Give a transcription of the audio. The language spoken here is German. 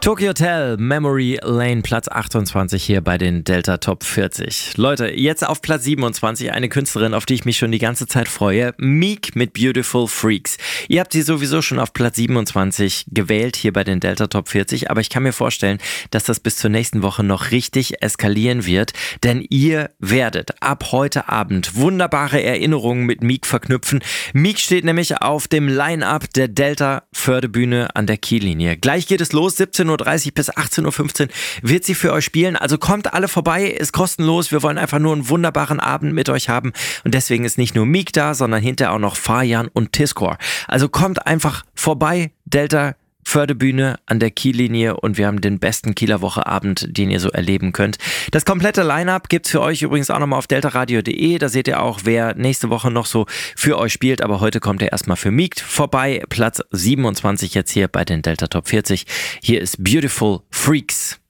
Tokyo Hotel, Memory Lane, Platz 28 hier bei den Delta Top 40. Leute, jetzt auf Platz 27 eine Künstlerin, auf die ich mich schon die ganze Zeit freue. Meek mit Beautiful Freaks. Ihr habt sie sowieso schon auf Platz 27 gewählt hier bei den Delta Top 40, aber ich kann mir vorstellen, dass das bis zur nächsten Woche noch richtig eskalieren wird, denn ihr werdet ab heute Abend wunderbare Erinnerungen mit Meek verknüpfen. Meek steht nämlich auf dem Line-Up der Delta Förde-Bühne an der Kiellinie. Gleich geht es los, 17:30 bis 18:15 Uhr wird sie für euch spielen. Also kommt alle vorbei, ist kostenlos. Wir wollen einfach nur einen wunderbaren Abend mit euch haben. Und deswegen ist nicht nur Meek da, sondern hinterher auch noch Fajan und Tiskor. Also kommt einfach vorbei, Delta Förde-Bühne an der Kiellinie, und wir haben den besten Kieler Wocheabend, den ihr so erleben könnt. Das komplette Line-Up gibt's für euch übrigens auch nochmal auf deltaradio.de. Da seht ihr auch, wer nächste Woche noch so für euch spielt. Aber heute kommt er erstmal für Meek vorbei. Platz 27 jetzt hier bei den Delta Top 40. Hier ist Beautiful Freaks.